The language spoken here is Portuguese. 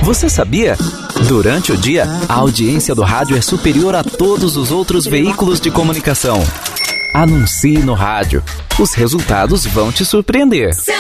Você sabia? Durante o dia, a audiência do rádio é superior a todos os outros veículos de comunicação. Anuncie no rádio. Os resultados vão te surpreender.